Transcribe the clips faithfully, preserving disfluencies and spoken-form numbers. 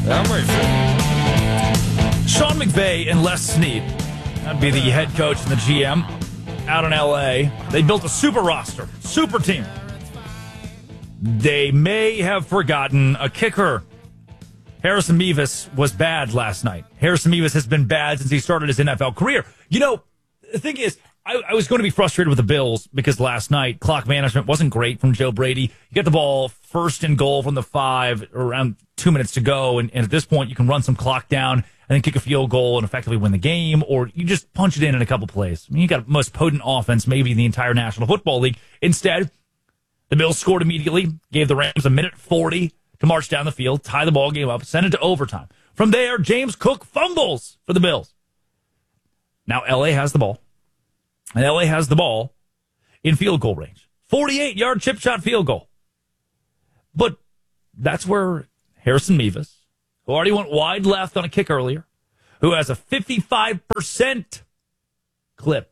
That makes sense. Sean McVay and Les Snead, that'd be the head coach and the G M out in L A. They built a super roster, super team. They may have forgotten a kicker. Harrison Mevis was bad last night. Harrison Mevis has been bad since he started his N F L career. You know, the thing is, I, I was going to be frustrated with the Bills because last night clock management wasn't great from Joe Brady. You get the ball first and goal from the five, around two minutes to go, and, and at this point you can run some clock down and then kick a field goal and effectively win the game, or you just punch it in in a couple plays. I mean, you got the most potent offense maybe in the entire National Football League. Instead, the Bills scored immediately, gave the Rams a minute forty to march down the field, tie the ball game up, send it to overtime. From there, James Cook fumbles for the Bills. Now L A has the ball. And L A has the ball in field goal range. forty-eight-yard chip shot field goal. But that's where Harrison Mevis, who already went wide left on a kick earlier, who has a fifty-five percent clip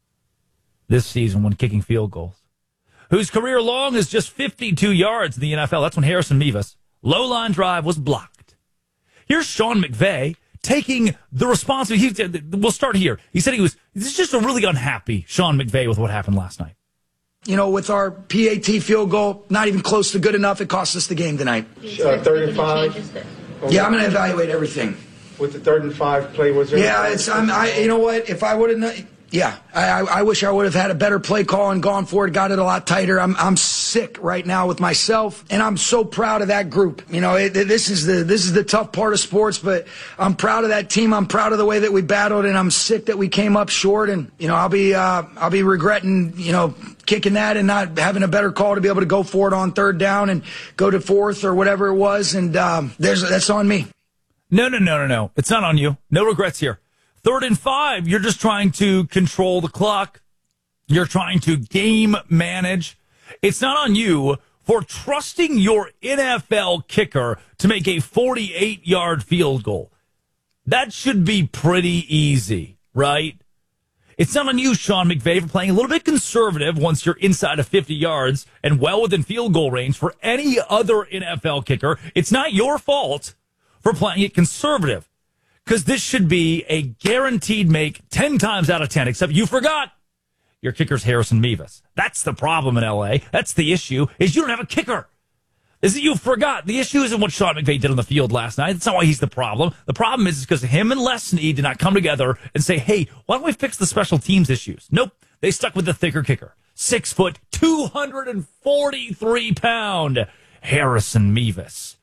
this season when kicking field goals, whose career long is just fifty-two yards in the N F L. That's when Harrison Mevis' low-line drive was blocked. Here's Sean McVay taking the responsibility. We'll start here. He said he was this is just a really unhappy Sean McVay with what happened last night. You know, with our P A T field goal, not even close to good enough, it cost us the game tonight. Uh, third and five. Yeah, I'm going to evaluate everything. With the third and five play, was there? Yeah, it's. I'm. I. You know what? If I would have known. Yeah, I, I, I wish I would have had a better play call and gone for it, got it a lot tighter. I'm I'm sick right now with myself, and I'm so proud of that group. You know, it, this is the this is the tough part of sports, but I'm proud of that team. I'm proud of the way that we battled, and I'm sick that we came up short. And you know, I'll be uh, I'll be regretting you know kicking that and not having a better call to be able to go for it on third down and go to fourth or whatever it was. And um, there's that's on me. No, no, no, no, no. It's not on you. No regrets here. Third and five, you're just trying to control the clock. You're trying to game manage. It's not on you for trusting your N F L kicker to make a forty-eight-yard field goal. That should be pretty easy, right? It's not on you, Sean McVay, for playing a little bit conservative once you're inside of fifty yards and well within field goal range for any other N F L kicker. It's not your fault for playing it conservative. Because this should be a guaranteed make ten times out of ten, except you forgot your kicker's Harrison Mevis. That's the problem in L A. That's the issue, is you don't have a kicker. Is that you forgot. The issue isn't what Sean McVay did on the field last night. That's not why he's the problem. The problem is because him and Les Snead did not come together and say, hey, why don't we fix the special teams issues? Nope. They stuck with the thicker kicker. Six foot, two hundred forty-three pound Harrison Mevis.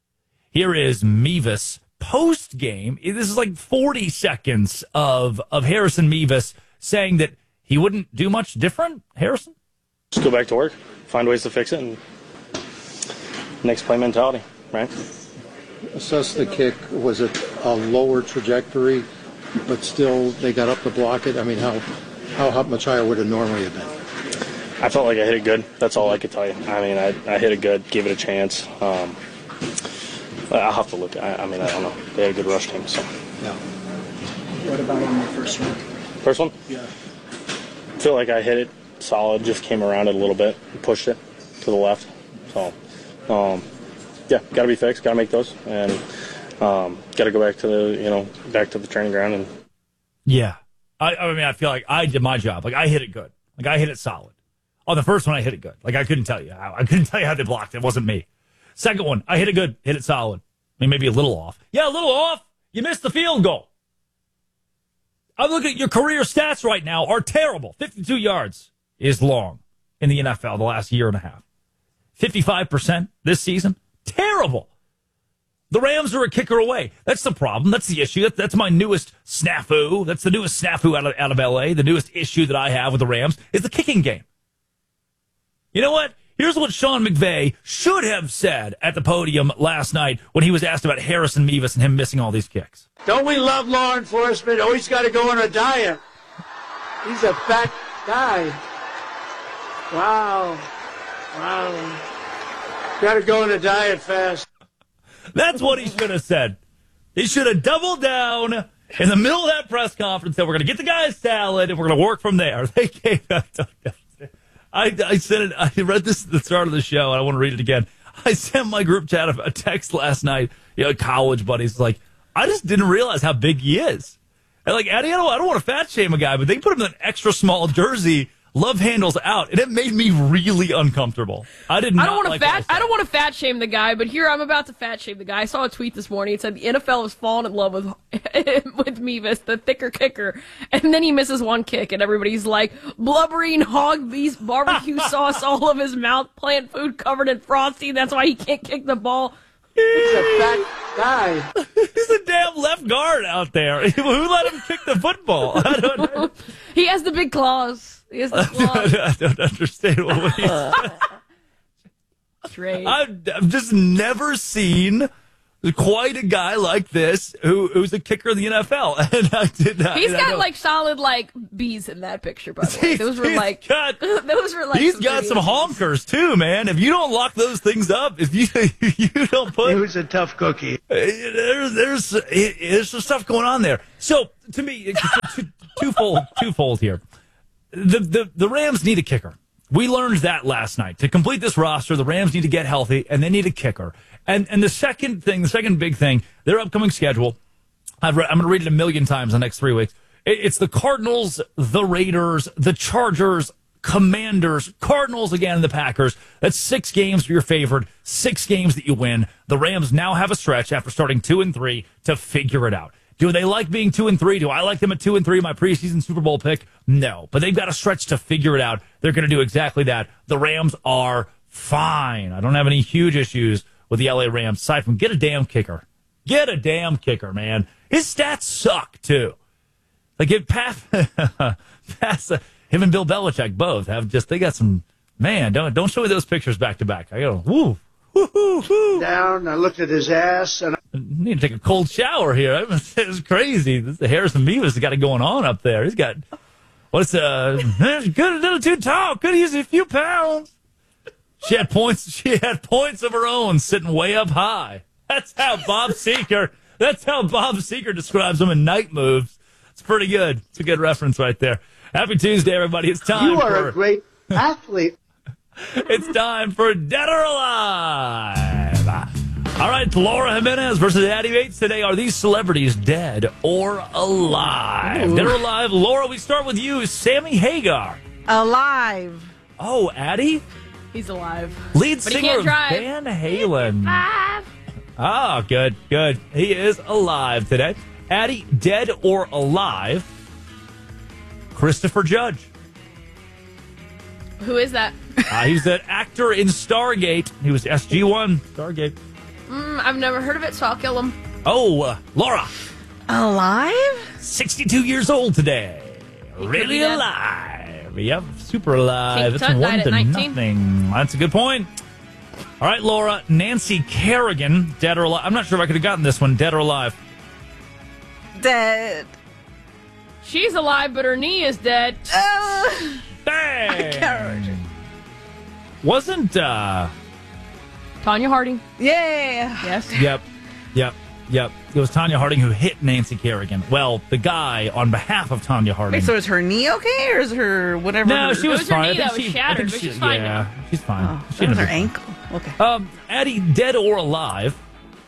Here is Mevis post game. This is like forty seconds of, of Harrison Mevis saying that he wouldn't do much different. Harrison? Just go back to work, find ways to fix it, and next play mentality, right? Assess the kick. Was it a lower trajectory, but still they got up to block it? I mean, how, how, how much higher would it normally have been? I felt like I hit it good. That's all I could tell you. I mean, I, I hit it good, gave it a chance. Um, I'll have to look. I, I mean, I don't know. They had a good rush team, so. Yeah. What about on the first one? First one? Yeah. I feel like I hit it solid, just came around it a little bit and pushed it to the left. So, um, yeah, got to be fixed, got to make those, and um, got to go back to the, you know, back to the training ground. And Yeah. I, I mean, I feel like I did my job. Like, I hit it good. Like, I hit it solid. On the first one, I hit it good. Like, I couldn't tell you how. I couldn't tell you how they blocked it. It wasn't me. Second one, I hit it good, hit it solid. I mean, maybe a little off. Yeah, a little off. You missed the field goal. I'm looking at your career stats right now are terrible. fifty-two yards is long in the N F L the last year and a half. fifty-five percent this season, terrible. The Rams are a kicker away. That's the problem. That's the issue. That's, that's my newest snafu. That's the newest snafu out of, out of L A. The newest issue that I have with the Rams is the kicking game. You know what? Here's what Sean McVay should have said at the podium last night when he was asked about Harrison Mevis and him missing all these kicks. Don't we love law enforcement? Always got to go on a diet. He's a fat guy. Wow. Wow. Got to go on a diet fast. That's what he should have said. He should have doubled down in the middle of that press conference that we're going to get the guy a salad and we're going to work from there. They gave I, I said it. I read this at the start of the show, and I want to read it again. I sent my group chat a text last night. You know, college buddies like, I just didn't realize how big he is. And like, Eddie, I don't, I don't want to fat shame a guy, but they put him in an extra small jersey. Love handles out, and it made me really uncomfortable. I did not. I don't want to like fat. I don't want to fat shame the guy, but here I'm about to fat shame the guy. I saw a tweet this morning. It said the N F L has fallen in love with with Mevis, the thicker kicker, and then he misses one kick, and everybody's like blubbering hog beast barbecue sauce all of his mouth, plant food covered in frosting. That's why he can't kick the ball. He's a fat guy. He's a damn left guard out there. Who let him kick the football? I don't. He has the big claws. He has the claws. I don't understand what he's. Straight. I've, I've just never seen quite a guy like this who who's a kicker in the N F L, and I did not. He's I got don't- like solid like B's in that picture. By the way, those were He's like got- those were like. He's got some honkers too, man. If you don't lock those things up, if you you don't put, He was a tough cookie. there's there's there's some stuff going on there. So to me, two- twofold twofold here. The, the the Rams need a kicker. We learned that last night. To complete this roster, the Rams need to get healthy, and they need a kicker. And and the second thing, the second big thing, their upcoming schedule, I've re- I'm going to read it a million times the next three weeks. It, it's the Cardinals, the Raiders, the Chargers, Commanders, Cardinals again, and the Packers. That's six games for your favorite, six games that you win. The Rams now have a stretch after starting two and three to figure it out. Do they like being two and three? Do I like them at two and three? My preseason Super Bowl pick? No, but they've got a stretch to figure it out. They're going to do exactly that. The Rams are fine. I don't have any huge issues with the L A Rams. Aside from get a damn kicker, get a damn kicker, man. His stats suck too. Like it, pass, pass. Uh, him and Bill Belichick both have just. They got some. Man, don't don't show me those pictures back to back. I go woo. Woo, woo, woo. Down, I looked at his ass, and I need to take a cold shower here. It's crazy. This is the Harrison Mevis has got it going on up there. He's got what's uh good a little too tall. Could use a few pounds. She had points. She had points of her own, sitting way up high. That's how Bob Seeker. That's how Bob Seeker describes them in Night Moves. It's pretty good. It's a good reference right there. Happy Tuesday, everybody. It's time. you are for, a great athlete. It's time for Dead or Alive. All right, Laura Jimenez versus Addie Bates today. Are these celebrities dead or alive? Ooh. Dead or alive? Laura, we start with you. Sammy Hagar. Alive. Oh, Addie? He's alive. Lead But singer he can't of drive. Van Halen. Alive. Ah, good, good. He is alive today. Addie, dead or alive? Christopher Judge. Who is that? Uh, he was that actor in Stargate. He was S G one. Stargate. Mm, I've never heard of it, so I'll kill him. Oh, uh, Laura. Alive? sixty-two years old today. He Really could be dead. alive. Yep, super alive. King That's Tut one died to at nineteen. nothing. That's a good point. All right, Laura. Nancy Kerrigan, dead or alive? I'm not sure if I could have gotten this one, dead or alive. Dead. She's alive, but her knee is dead. Uh, Bang! Wasn't, uh... Tanya Harding. yeah. Yes. Yep, yep, yep. It was Tanya Harding who hit Nancy Kerrigan. Well, the guy on behalf of Tanya Harding. Wait, so is her knee okay, or is her whatever? No, her, she was was her fine. knee I think that was she- I shattered, think but she- she's fine Yeah, now. she's fine. Oh, She that was ended her up- ankle. Okay. Um, Addie, dead or alive?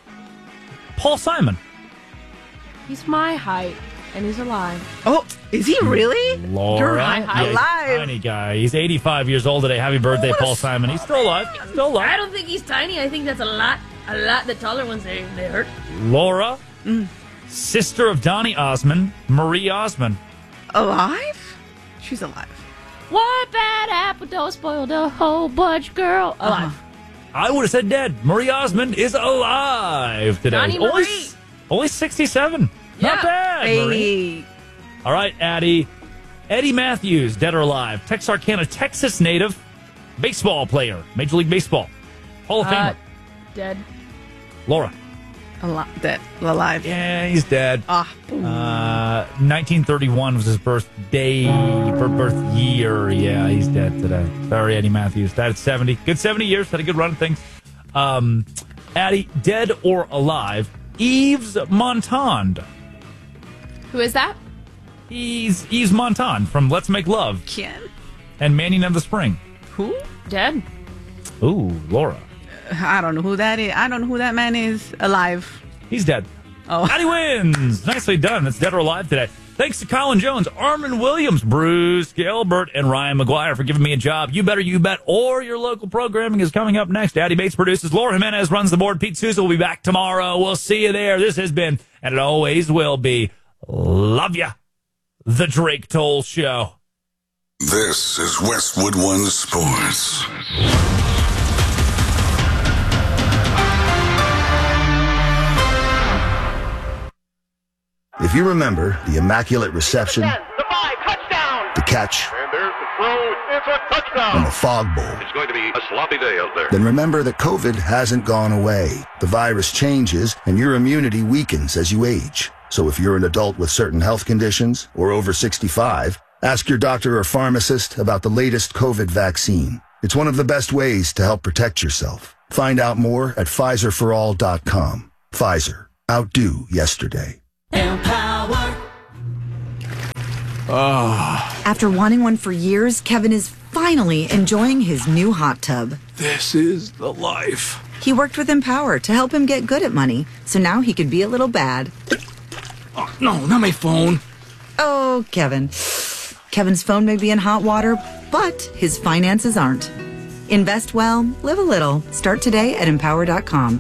Paul Simon. He's my height, and he's alive. Oh, is he really? Laura. You're high, high. Yeah, he's a alive. tiny guy. He's eighty-five years old today. Happy birthday, What a Paul Simon. He's still alive. He's still alive. I don't think he's tiny. I think that's a lot. A lot. The taller ones, they, they hurt. Laura. Mm. Sister of Donny Osmond, Marie Osmond. Alive? She's alive. What bad apple don't spoil the whole bunch, girl? Alive. Uh-huh. I would have said dead. Marie Osmond is alive today. Donnie only, Marie. only sixty-seven. Yeah. Not bad, Marie. Hey. All right, Addie. Eddie Matthews, dead or alive. Texarkana, Texas native, baseball player, Major League Baseball, Hall of Uh, Famer. Dead. Laura. Alive. Dead. Alive. Yeah, he's dead. Ah. Uh, nineteen thirty-one was his birthday, bir- birth year. Yeah, he's dead today. Sorry, Eddie Matthews. Died at seventy. Good seventy years. Had a good run of things. Um, Addie, dead or alive? Yves Montand. Who is that? He's Yves Montand from Let's Make Love Ken? and Manning of the Spring. Who? Dead. Ooh, Laura. I don't know who that is. I don't know who that man is alive. He's dead. Oh. Patty wins. Nicely done. That's Dead or Alive today. Thanks to Colin Jones, Armin Williams, Bruce Gilbert, and Ryan McGuire for giving me a job. You Better You Bet, or your local programming is coming up next. Daddy Bates produces. Laura Jimenez runs the board. Pete Sousa will be back tomorrow. We'll see you there. This has been, and it always will be, love ya, the Drake Toll Show. This is Westwood One Sports. If you remember the immaculate reception, The five, touchdown! the catch, And there's the throw. It's a touchdown. and the fog bowl, It's going to be a sloppy day out there. then remember that COVID hasn't gone away. The virus changes, and your immunity weakens as you age. So if you're an adult with certain health conditions or over sixty-five, ask your doctor or pharmacist about the latest COVID vaccine. It's one of the best ways to help protect yourself. Find out more at Pfizer for all dot com. Pfizer. Outdo yesterday. Empower. Oh. After wanting one for years, Kevin is finally enjoying his new hot tub. This is the life. He worked with Empower to help him get good at money, so now he could be a little bad. Oh, no, not my phone. Oh, Kevin. Kevin's phone may be in hot water, but his finances aren't. Invest well, live a little. Start today at empower dot com.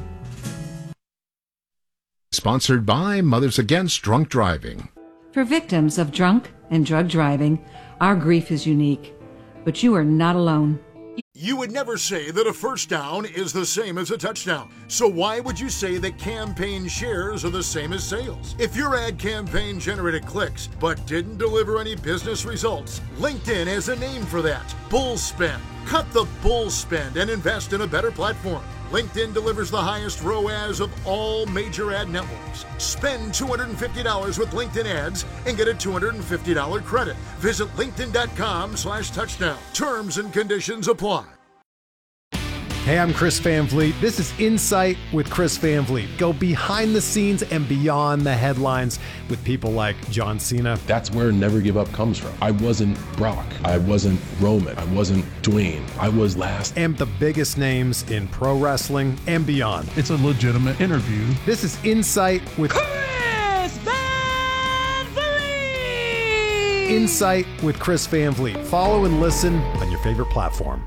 Sponsored by Mothers Against Drunk Driving. For victims of drunk and drug driving, our grief is unique, but you are not alone. You would never say that a first down is the same as a touchdown. So why would you say that campaign shares are the same as sales? If your ad campaign generated clicks but didn't deliver any business results, LinkedIn has a name for that. Bull spend. Cut the bull spend and invest in a better platform. LinkedIn delivers the highest R O A S of all major ad networks. Spend two hundred fifty dollars with LinkedIn ads and get a two hundred fifty dollars credit. Visit linkedin.com slash touchdown. Terms and conditions apply. Hey, I'm Chris Van Vliet. This is Insight with Chris Van Vliet. Go behind the scenes and beyond the headlines with people like John Cena. That's where Never Give Up comes from. I wasn't Brock. I wasn't Roman. I wasn't Dwayne. I was last. And the biggest names in pro wrestling and beyond. It's a legitimate interview. This is Insight with Chris Van Vliet. Insight with Chris Van Vliet. Follow and listen on your favorite platform.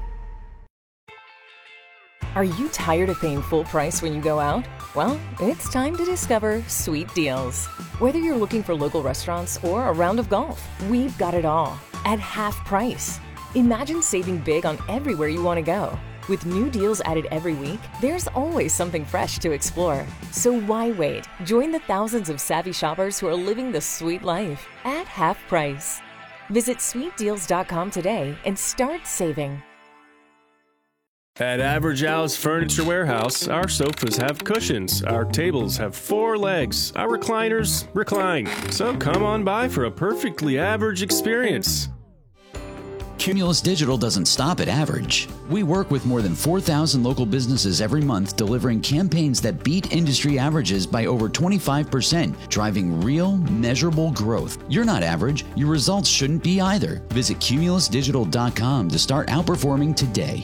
Are you tired of paying full price when you go out? Well, it's time to discover Sweet Deals. Whether you're looking for local restaurants or a round of golf, we've got it all at half price. Imagine saving big on everywhere you want to go. With new deals added every week, there's always something fresh to explore. So why wait? Join the thousands of savvy shoppers who are living the sweet life at half price. Visit sweet deals dot com today and start saving. At Average Al's Furniture Warehouse, our sofas have cushions, our tables have four legs, our recliners recline. So come on by for a perfectly average experience. Cumulus Digital doesn't stop at average. We work with more than four thousand local businesses every month, delivering campaigns that beat industry averages by over twenty-five percent, driving real, measurable growth. You're not average. Your results shouldn't be either. Visit cumulus digital dot com to start outperforming today.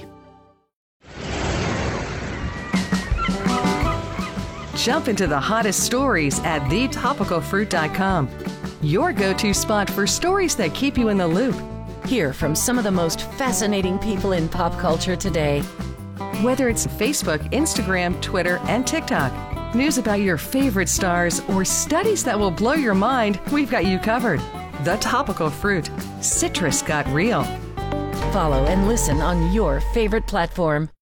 Jump into the hottest stories at the topical fruit dot com. Your go-to spot for stories that keep you in the loop. Hear from some of the most fascinating people in pop culture today. Whether it's Facebook, Instagram, Twitter, and TikTok, news about your favorite stars, or studies that will blow your mind, we've got you covered. The Topical Fruit. Citrus got real. Follow and listen on your favorite platform.